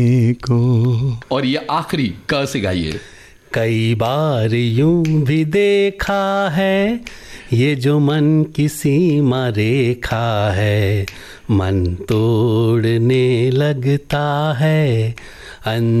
को। और ये आखिरी क से गाइए। कई बार यूं भी देखा है, ये जो मन की सीमा रेखा है, मन तोड़ने लगता है।